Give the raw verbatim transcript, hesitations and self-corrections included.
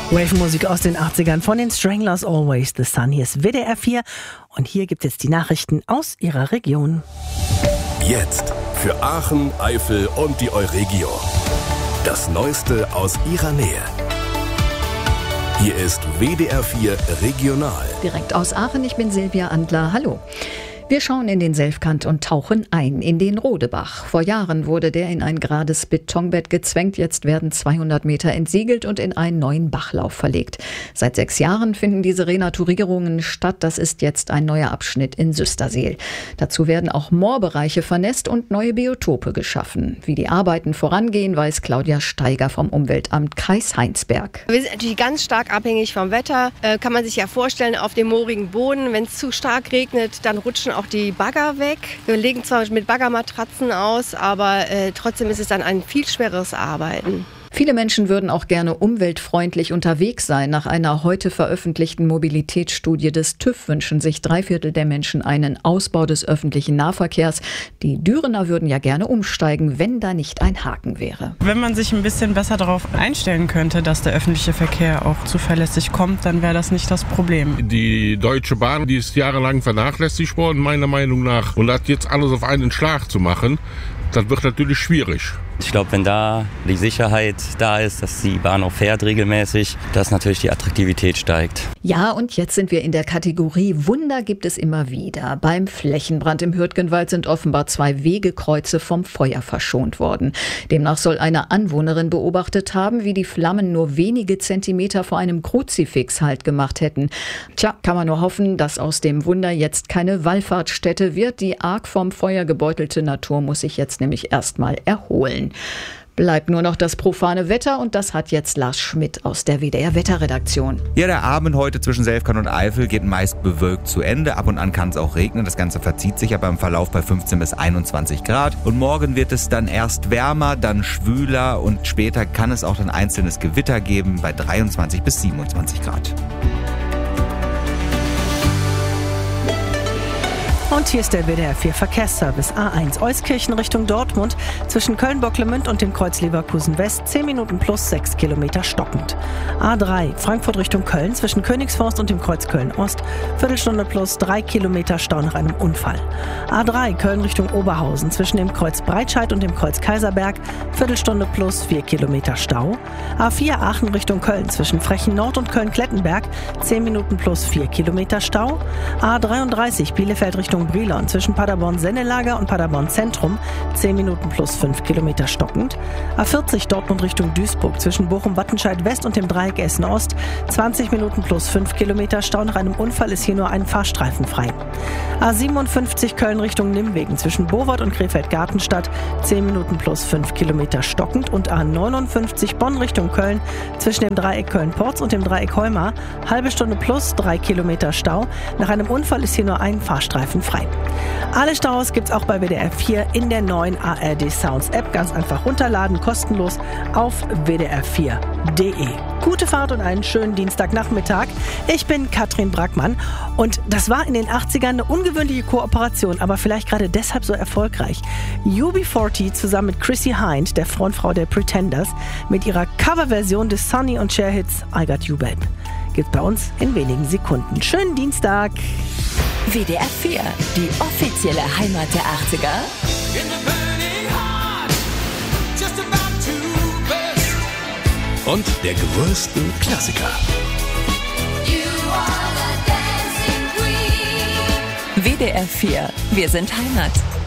Wave-Musik aus den achtzigern von den Stranglers, Always the Sun. Hier ist W D R vier und hier gibt es die Nachrichten aus Ihrer Region. Jetzt für Aachen, Eifel und die Euregio. Das Neueste aus Ihrer Nähe. Hier ist W D R vier Regional. Direkt aus Aachen, ich bin Silvia Andler. Hallo. Wir schauen in den Selfkant und tauchen ein in den Rodebach. Vor Jahren wurde der in ein gerades Betonbett gezwängt. Jetzt werden zweihundert Meter entsiegelt und in einen neuen Bachlauf verlegt. Seit sechs Jahren finden diese Renaturierungen statt. Das ist jetzt ein neuer Abschnitt in Süsterseel. Dazu werden auch Moorbereiche vernässt und neue Biotope geschaffen. Wie die Arbeiten vorangehen, weiß Claudia Steiger vom Umweltamt Kreis Heinsberg. Wir sind natürlich ganz stark abhängig vom Wetter. Äh, kann man sich ja vorstellen, auf dem moorigen Boden, wenn es zu stark regnet, dann rutschen auch die Bagger weg. Wir legen zwar mit Baggermatratzen aus, aber äh, trotzdem ist es dann ein viel schwereres Arbeiten. Viele Menschen würden auch gerne umweltfreundlich unterwegs sein. Nach einer heute veröffentlichten Mobilitätsstudie des TÜV wünschen sich drei Viertel der Menschen einen Ausbau des öffentlichen Nahverkehrs. Die Dürener würden ja gerne umsteigen, wenn da nicht ein Haken wäre. Wenn man sich ein bisschen besser darauf einstellen könnte, dass der öffentliche Verkehr auch zuverlässig kommt, dann wäre das nicht das Problem. Die Deutsche Bahn, die ist jahrelang vernachlässigt worden, meiner Meinung nach. Und hat jetzt alles auf einen Schlag zu machen, das wird natürlich schwierig. Ich glaube, wenn da die Sicherheit da ist, dass die Bahn auch fährt regelmäßig, dass natürlich die Attraktivität steigt. Ja, und jetzt sind wir in der Kategorie Wunder gibt es immer wieder. Beim Flächenbrand im Hürtgenwald sind offenbar zwei Wegekreuze vom Feuer verschont worden. Demnach soll eine Anwohnerin beobachtet haben, wie die Flammen nur wenige Zentimeter vor einem Kruzifix Halt gemacht hätten. Tja, kann man nur hoffen, dass aus dem Wunder jetzt keine Wallfahrtsstätte wird. Die arg vom Feuer gebeutelte Natur muss sich jetzt nämlich erstmal erholen. Bleibt nur noch das profane Wetter und das hat jetzt Lars Schmidt aus der W D R-Wetterredaktion. Ja, der Abend heute zwischen Selfkant und Eifel geht meist bewölkt zu Ende. Ab und an kann es auch regnen. Das Ganze verzieht sich aber im Verlauf bei fünfzehn bis einundzwanzig Grad. Und morgen wird es dann erst wärmer, dann schwüler und später kann es auch dann einzelnes Gewitter geben bei dreiundzwanzig bis siebenundzwanzig Grad. Und hier ist der W D R vier Verkehrsservice. A eins Euskirchen Richtung Dortmund zwischen Köln-Bocklemünd und dem Kreuz Leverkusen West zehn Minuten plus sechs Kilometer stockend. A drei Frankfurt Richtung Köln zwischen Königsforst und dem Kreuz Köln Ost Viertelstunde plus drei Kilometer Stau nach einem Unfall. A drei Köln Richtung Oberhausen zwischen dem Kreuz Breitscheid und dem Kreuz Kaiserberg Viertelstunde plus vier Kilometer Stau. A vier Aachen Richtung Köln zwischen Frechen Nord und Köln-Klettenberg zehn Minuten plus vier Kilometer Stau. A dreiunddreißig Bielefeld Richtung Brilon zwischen Paderborn-Sennelager und Paderborn-Zentrum zehn Minuten plus fünf Kilometer stockend. A vierzig Dortmund Richtung Duisburg zwischen Bochum-Wattenscheid West und dem Dreieck Essen Ost zwanzig Minuten plus fünf Kilometer Stau. Nach einem Unfall ist hier nur ein Fahrstreifen frei. A siebenundfünfzig Köln Richtung Nimwegen zwischen Bowart und Krefeld-Gartenstadt zehn Minuten plus fünf Kilometer stockend und A neunundfünfzig Bonn Richtung Köln zwischen dem Dreieck Köln-Porz und dem Dreieck Heumar halbe Stunde plus drei Kilometer Stau. Nach einem Unfall ist hier nur ein Fahrstreifen frei. Alle Staus gibt's auch bei W D R vier in der neuen A R D Sounds App. Ganz einfach runterladen, kostenlos auf w d r vier punkt d e. Gute Fahrt und einen schönen Dienstagnachmittag. Ich bin Katrin Brackmann und das war in den achtzigern eine ungewöhnliche Kooperation, aber vielleicht gerade deshalb so erfolgreich. U B vierzig zusammen mit Chrissy Hind, der Frontfrau der Pretenders, mit ihrer Coverversion des Sonny und Cher Hits I Got You Babe. Gibt's bei uns in wenigen Sekunden. Schönen Dienstag. W D R vier, die offizielle Heimat der achtziger. Und der größten Klassiker. W D R vier, wir sind Heimat.